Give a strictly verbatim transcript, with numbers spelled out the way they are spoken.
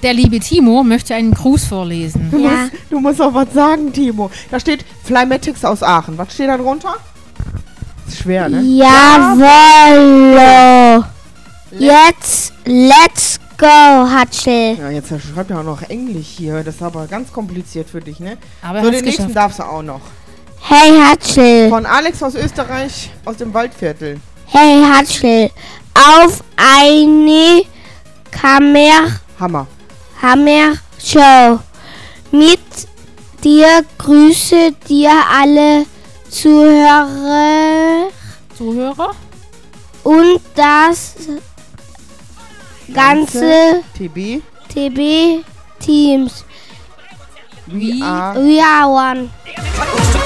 Der liebe Timo möchte einen Gruß vorlesen. Du, Ja. musst, du musst auch was sagen, Timo. Da steht Flymatics aus Aachen. Was steht da drunter? Ist schwer, ne? Jawoll. Jetzt, let's go, Hatschel. Ja, jetzt schreibt er auch noch Englisch hier. Das ist aber ganz kompliziert für dich, ne? Aber er So, hat's den nächsten geschafft. darfst du auch noch. Hey, Hatschel. Von Alex aus Österreich, aus dem Waldviertel. Hey, Hatschel. Auf eine Kammer, Hammer. Hammer Show. Mit dir grüße dir alle Zuhörer Zuhörer? und das ganze T B. T B-Teams. We are We are one. Der mit